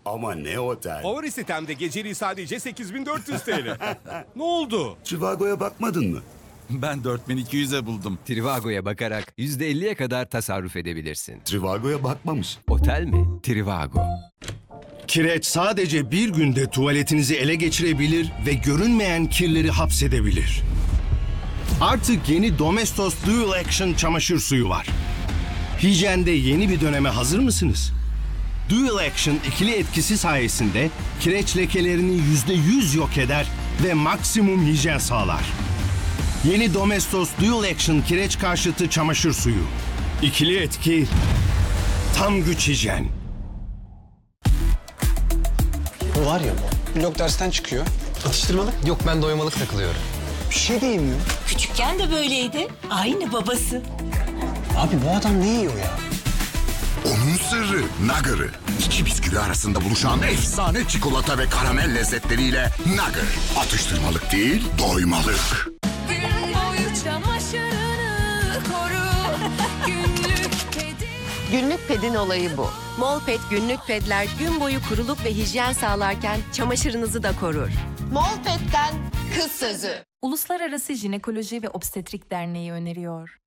Ama ne otel? Favori sitemde geceliği sadece 8.400 TL. Ne oldu? Trivago'ya bakmadın mı? Ben 4200'e buldum. Trivago'ya bakarak %50'ye kadar tasarruf edebilirsin. Trivago'ya bakmamış. Otel mi? Trivago. Kireç sadece bir günde tuvaletinizi ele geçirebilir ve görünmeyen kirleri hapsedebilir. Artık yeni Domestos Dual Action çamaşır suyu var. Hijyende yeni bir döneme hazır mısınız? Dual Action ikili etkisi sayesinde kireç lekelerini %100 yok eder ve maksimum hijyen sağlar. Yeni Domestos Dual Action kireç karşıtı çamaşır suyu. İkili etki, tam güç hijyen. Bu var ya, blok dersten çıkıyor. Atıştırmalık. Yok, ben doymalık takılıyorum. Bir şey de yemiyor. Küçükken de böyleydi. Aynı babası. Abi bu adam ne yiyor ya? Onun sırrı Nugger'ı. İki bisküvi arasında buluşan efsane çikolata ve karamel lezzetleriyle Nugger. Atıştırmalık değil, doymalık. Gün boyu çamaşırını koru. Günlük kedi. Günlük pedin olayı bu. Molped günlük pedler gün boyu kuruluk ve hijyen sağlarken çamaşırınızı da korur. Molped'den kız sözü. Uluslararası Jinekoloji ve Obstetrik Derneği öneriyor.